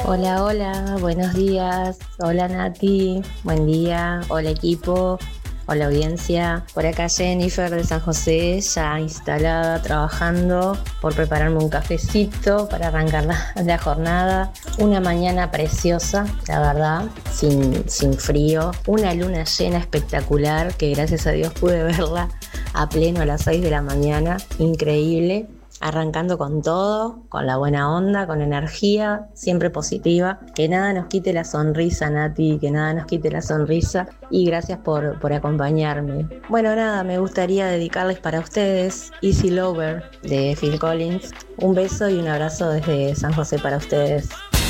Hola, hola, buenos días. Hola Nati, buen día. Hola equipo, hola audiencia. Por acá Jennifer de San José, ya instalada, trabajando por prepararme un cafecito para arrancar la jornada. Una mañana preciosa, la verdad, sin frío. Una luna llena espectacular que gracias a Dios pude verla a pleno a las 6 de la mañana. Increíble. Arrancando con todo, con la buena onda, con energía, siempre positiva. Que nada nos quite la sonrisa, Nati, que nada nos quite la sonrisa. Y gracias por acompañarme. Bueno, nada, me gustaría dedicarles para ustedes Easy Lover de Phil Collins. Un beso y un abrazo desde San José para ustedes.